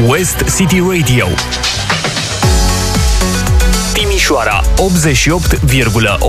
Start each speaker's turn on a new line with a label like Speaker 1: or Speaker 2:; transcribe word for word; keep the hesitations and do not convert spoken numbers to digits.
Speaker 1: West City Radio. Timișoara optzeci și opt virgulă